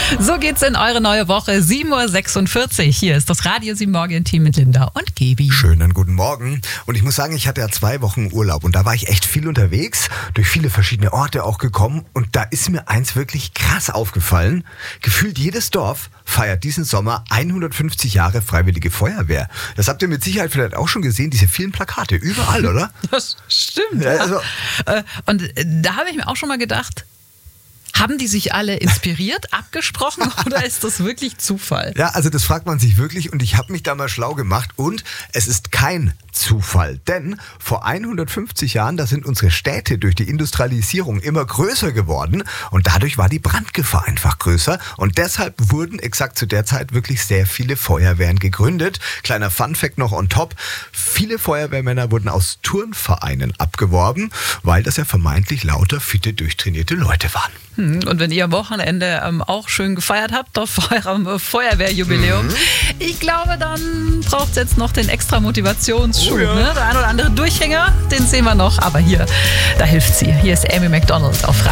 So geht's in eure neue Woche, 7.46 Uhr. Hier ist das Radio 7 Morgen-Team mit Linda und Gaby. Schönen guten Morgen. Und ich muss sagen, ich hatte ja 2 Wochen Urlaub und da war ich echt viel unterwegs, durch viele verschiedene Orte auch gekommen. Und da ist mir eins wirklich krass aufgefallen. Gefühlt jedes Dorf feiert diesen Sommer 150 Jahre Freiwillige Feuerwehr. Das habt ihr mit Sicherheit vielleicht auch schon gesehen, diese vielen Plakate, überall, oder? Das stimmt. Ja, also, und da habe ich mir auch schon mal gedacht, haben die sich alle inspiriert, abgesprochen oder ist das wirklich Zufall? ja, also das fragt man sich wirklich und ich habe mich da mal schlau gemacht und es ist kein Zufall, denn vor 150 Jahren, da sind unsere Städte durch die Industrialisierung immer größer geworden und dadurch war die Brandgefahr einfach größer und deshalb wurden exakt zu der Zeit wirklich sehr viele Feuerwehren gegründet. Kleiner Funfact noch on top, viele Feuerwehrmänner wurden aus Turnvereinen abgeworben, weil das ja vermeintlich lauter, fitte, durchtrainierte Leute waren. Und wenn ihr am Wochenende auch schön gefeiert habt auf eurem Feuerwehrjubiläum, ich glaube, dann braucht es jetzt noch den extra Motivationsschub. Oh ja. Ne? Der ein oder andere Durchhänger, den sehen wir noch. Aber hier, da hilft sie. Hier ist Amy Macdonald auf